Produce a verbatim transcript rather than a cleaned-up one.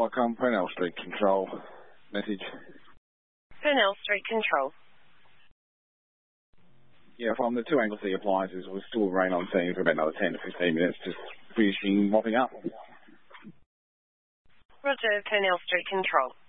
Welcome, Purnell Street Control. Message. Purnell Street Control. Yeah, from the two Anglesea appliances, we'll still rain on scene for about another ten to fifteen minutes, just finishing mopping up. Roger, Purnell Street Control.